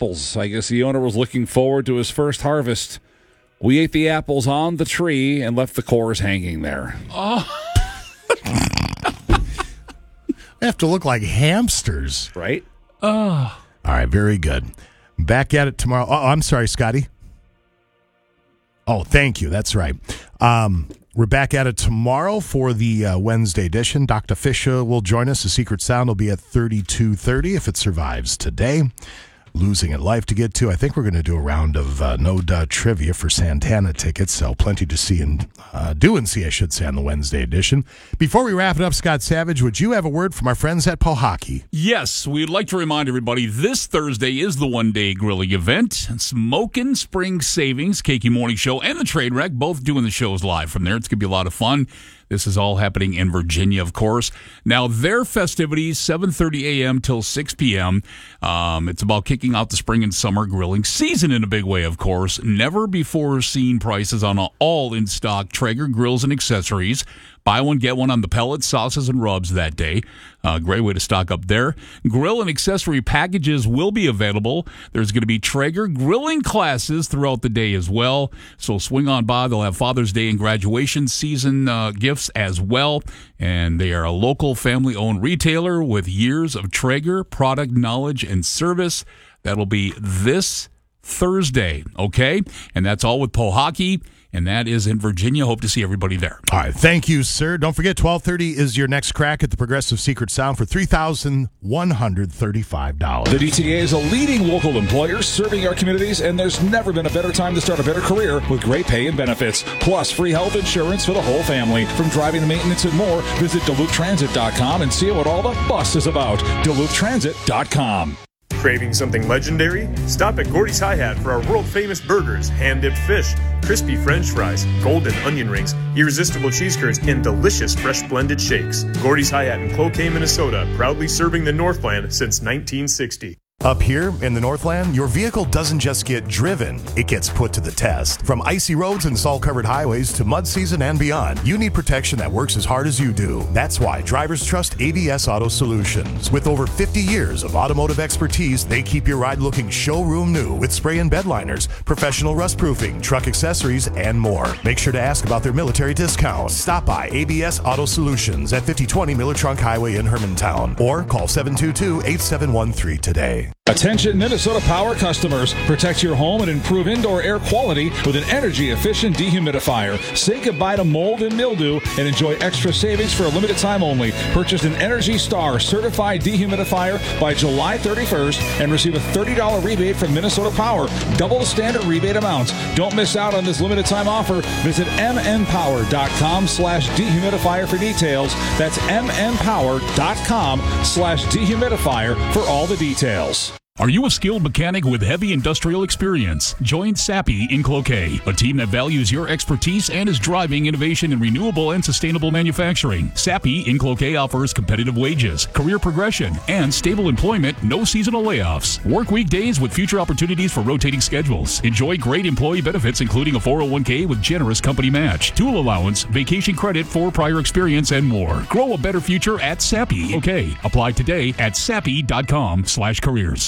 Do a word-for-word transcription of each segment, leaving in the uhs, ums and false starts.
apples. I guess the owner was looking forward to his first harvest. We ate the apples on the tree and left the cores hanging there. Oh. They have to look like hamsters. Right? Oh. All right, very good. Back at it tomorrow. Oh, I'm sorry, Scotty. Oh, thank you. That's right. Um, we're back at it tomorrow for the uh, Wednesday edition. Doctor Fisher will join us. The Secret Sound will be at thirty-two thirty if it survives today. Losing at Life to get to. I think we're going to do a round of uh, no duh trivia for Santana tickets, so plenty to see and uh, do and see, I should say, on the Wednesday edition. Before we wrap it up, Scott Savage, would you have a word from our friends at Pohaki? Yes, we'd like to remind everybody this Thursday is the one-day grilling event. Smokin' Spring Savings, K Q Morning Show, and the Trade Wreck, both doing the shows live from there. It's going to be a lot of fun. This is all happening in Virginia, of course. Now, their festivities, seven thirty a.m. till six p.m. Um, it's about kicking out the spring and summer grilling season in a big way, of course. Never-before-seen prices on all in-stock Traeger grills and accessories. Buy one, get one on the pellets, sauces, and rubs that day. Uh, great way to stock up there. Grill and accessory packages will be available. There's going to be Traeger grilling classes throughout the day as well. So swing on by. They'll have Father's Day and graduation season uh, gifts as well. And they are a local family-owned retailer with years of Traeger product knowledge and service. That'll be this Thursday, okay? And that's all with Pohaki. And that is in Virginia. Hope to see everybody there. All right. Thank you, sir. Don't forget, twelve thirty is your next crack at the Progressive Secret Sound for three thousand one hundred thirty-five dollars. The D T A is a leading local employer serving our communities, and there's never been a better time to start a better career with great pay and benefits, plus free health insurance for the whole family. From driving to maintenance and more, visit Duluth Transit dot com and see what all the fuss is about. Duluth Transit dot com. Craving something legendary? Stop at Gordy's Hi-Hat for our world-famous burgers, hand-dipped fish, crispy French fries, golden onion rings, irresistible cheese curds, and delicious fresh blended shakes. Gordy's Hi-Hat in Cloquet, Minnesota, proudly serving the Northland since nineteen sixty. Up here in the Northland, your vehicle doesn't just get driven, it gets put to the test. From icy roads and salt-covered highways to mud season and beyond, you need protection that works as hard as you do. That's why drivers trust A B S Auto Solutions. With over fifty years of automotive expertise, they keep your ride looking showroom new with spray and bed liners, professional rust proofing, truck accessories, and more. Make sure to ask about their military discounts. Stop by A B S Auto Solutions at fifty twenty Miller Trunk Highway in Hermantown or call seven two two, eight seven one three today. Attention Minnesota Power customers. Protect your home and improve indoor air quality with an energy-efficient dehumidifier. Say goodbye to mold and mildew and enjoy extra savings for a limited time only. Purchase an Energy Star certified dehumidifier by July thirty-first and receive a thirty dollars rebate from Minnesota Power. Double the standard rebate amount. Don't miss out on this limited time offer. Visit m m power dot com slash dehumidifier for details. That's m m power dot com slash dehumidifier for all the details. Are you a skilled mechanic with heavy industrial experience? Join Sappi in Cloquet, a team that values your expertise and is driving innovation in renewable and sustainable manufacturing. Sappi in Cloquet offers competitive wages, career progression, and stable employment, no seasonal layoffs. Work weekdays with future opportunities for rotating schedules. Enjoy great employee benefits, including a four oh one k with generous company match, tool allowance, vacation credit for prior experience, and more. Grow a better future at Sappi. Okay, apply today at sappi dot com slash careers.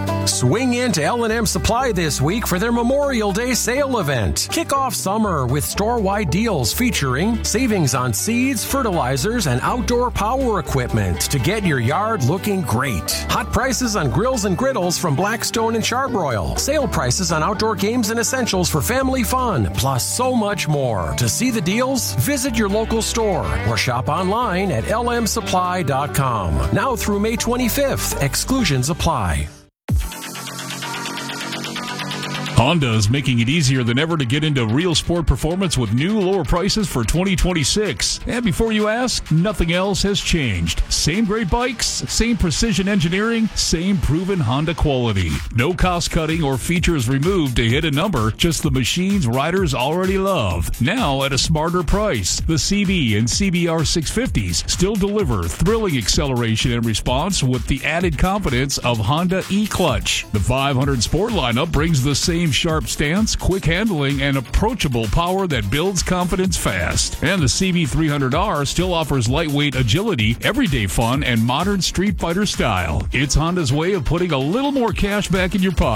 Swing into L and M Supply this week for their Memorial Day sale event. Kick off summer with store-wide deals featuring savings on seeds, fertilizers, and outdoor power equipment to get your yard looking great. Hot prices on grills and griddles from Blackstone and Charbroil. Sale prices on outdoor games and essentials for family fun, plus so much more. To see the deals, visit your local store or shop online at l m supply dot com. Now through May twenty-fifth, exclusions apply. Honda is making it easier than ever to get into real sport performance with new lower prices for twenty twenty-six. And before you ask, nothing else has changed. Same great bikes, same precision engineering, same proven Honda quality. No cost cutting or features removed to hit a number, just the machines riders already love. Now at a smarter price. The C B and C B R six fifties still deliver thrilling acceleration and response with the added confidence of Honda e-Clutch. The five hundred Sport lineup brings the same sharp stance, quick handling, and approachable power that builds confidence fast. And the C B three hundred R still offers lightweight agility, everyday fun, and modern Street Fighter style. It's Honda's way of putting a little more cash back in your pocket.